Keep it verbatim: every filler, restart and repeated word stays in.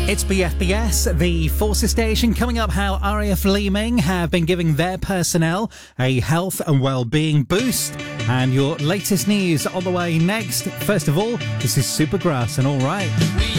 It's B F B S, the Forces station. Coming up, how R A F Leeming have been giving their personnel a health and well-being boost. And your latest news on the way next. First of all, this is Supergrass and All Right.